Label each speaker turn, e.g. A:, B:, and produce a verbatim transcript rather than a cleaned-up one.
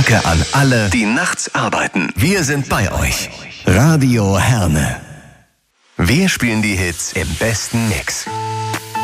A: Danke an alle, die nachts arbeiten. Wir sind bei euch. Radio Herne. Wir spielen die Hits im besten Mix.